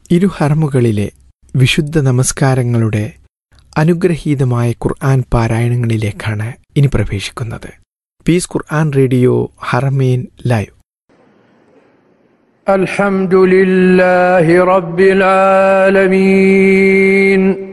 ഇരു ഹറമുകളിലെ വിശുദ്ധ നമസ്കാരങ്ങളുടെ അനുഗ്രഹീതമായ ഖുർആൻ പാരായണങ്ങളിലേക്കാണ് ഇനി പ്രവേശിക്കുന്നത്. പീസ് ഖുർആൻ റേഡിയോ ഹറമേൻ ലൈവ്. അൽഹംദുലില്ലാഹി റബ്ബിൽ ആലമീൻ.